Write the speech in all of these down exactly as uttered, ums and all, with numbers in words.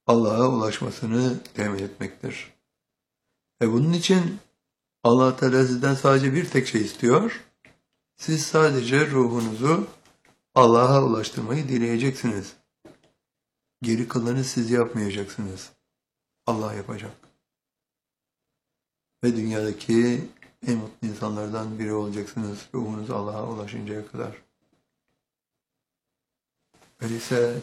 Allah'a ulaşmasını temin etmektir. Ve bunun için Allah Teala sizden sadece bir tek şey istiyor. Siz sadece ruhunuzu Allah'a ulaştırmayı dileyeceksiniz. Geri kalanı siz yapmayacaksınız. Allah yapacak. Ve dünyadaki en mutlu insanlardan biri olacaksınız. Ruhunuz Allah'a ulaşıncaya kadar. Öyleyse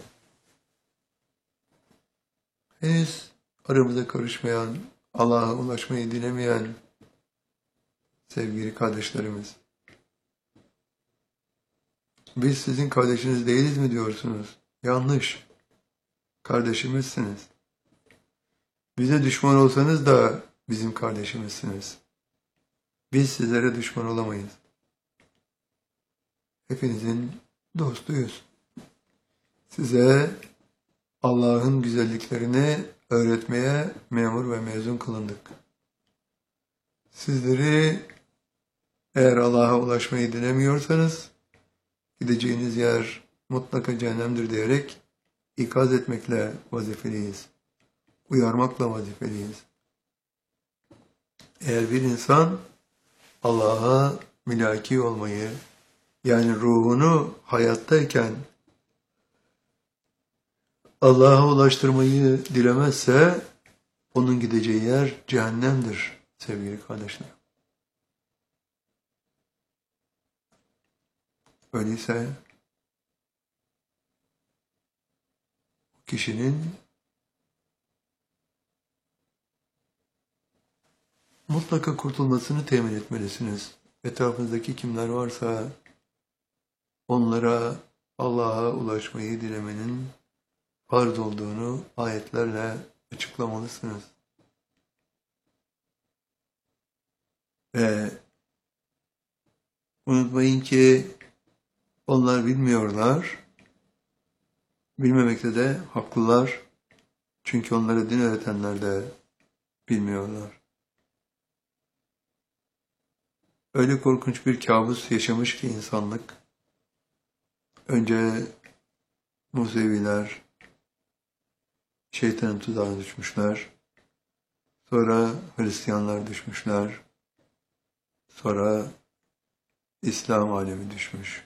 henüz aramıza karışmayan, Allah'a ulaşmayı dilemeyen sevgili kardeşlerimiz, biz sizin kardeşiniz değiliz mi diyorsunuz? Yanlış. Kardeşimizsiniz. Bize düşman olsanız da bizim kardeşimizsiniz. Biz sizlere düşman olamayız. Hepinizin dostuyuz. Size Allah'ın güzelliklerini öğretmeye memur ve mezun kılındık. Sizleri eğer Allah'a ulaşmayı dilemiyorsanız, gideceğiniz yer mutlaka cehennemdir diyerek ikaz etmekle vazifeliyiz. Uyarmakla vazifeliyiz. Eğer bir insan Allah'a mülaki olmayı, yani ruhunu hayattayken Allah'a ulaştırmayı dilemezse, onun gideceği yer cehennemdir sevgili kardeşlerim. Öyleyse kişinin mutlaka kurtulmasını temin etmelisiniz. Etrafınızdaki kimler varsa onlara Allah'a ulaşmayı dilemenin farz olduğunu ayetlerle açıklamalısınız. Ve unutmayın ki onlar bilmiyorlar. Bilmemekte de haklılar. Çünkü onlara din öğretenler de bilmiyorlar. Öyle korkunç bir kabus yaşamış ki insanlık. Önce Museviler şeytanın tuzağına düşmüşler. Sonra Hristiyanlar düşmüşler. Sonra İslam alemi düşmüş.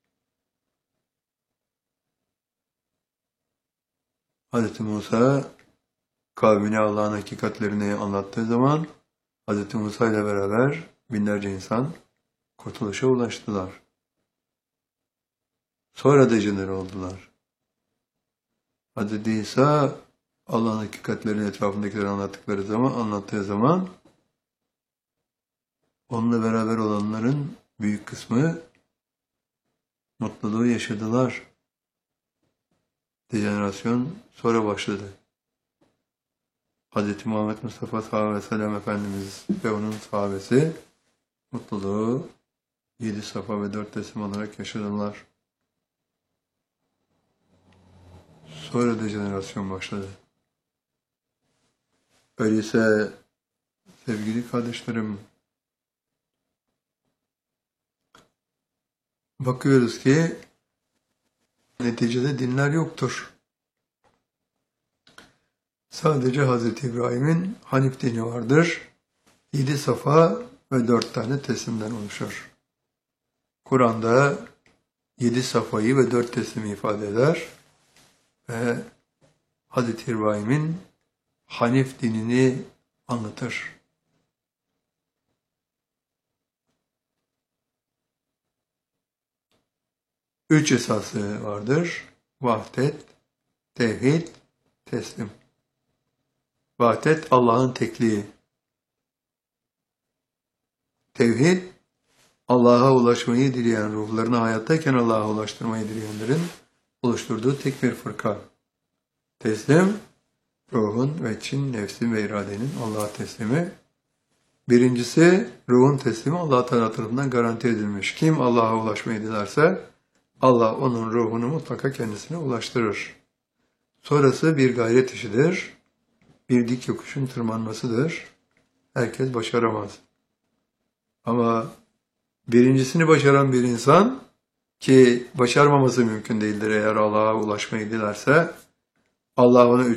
Hazreti Musa kavmine Allah'ın hakikatlerini anlattığı zaman Hazreti Musa ile beraber binlerce insan kurtuluşa ulaştılar. Sonra dejenere oldular. Hazreti İsa Allah'ın hakikatlerini etrafındakileri anlattıkları zaman, anlattığı zaman onunla beraber olanların büyük kısmı mutluluğu yaşadılar. Dejenerasyon sonra başladı. Hz. Muhammed Mustafa sallallahu aleyhi ve sellem Efendimiz ve onun sahabesi mutluluğu yedi safa ve dört teslim olarak yaşadılar. Sonra dejenerasyon başladı. Öyleyse sevgili kardeşlerim, bakıyoruz ki neticede dinler yoktur. Sadece Hazreti İbrahim'in Hanif dini vardır. Yedi safa ve dört tane teslimden oluşur. Kur'an'da yedi safayı ve dört teslimi ifade eder ve Hazreti İbrahim'in Hanif dinini anlatır. Üç esası vardır. Vahdet, tevhid, teslim. Vahdet Allah'ın tekliği. Tevhid, Allah'a ulaşmayı dileyen, ruhlarını hayattayken Allah'a ulaştırmayı dileyenlerin oluşturduğu tek bir fırka. Teslim, ruhun ve için, nefsin ve iradenin Allah'a teslimi. Birincisi, ruhun teslimi Allah Teala tarafından garanti edilmiş. Kim Allah'a ulaşmayı dilerse, Allah onun ruhunu mutlaka kendisine ulaştırır. Sonrası bir gayret işidir. Bir dik yokuşun tırmanmasıdır. Herkes başaramaz. Ama birincisini başaran bir insan, ki başarmaması mümkün değildir eğer Allah'a ulaşmayı dilerse, Allah ona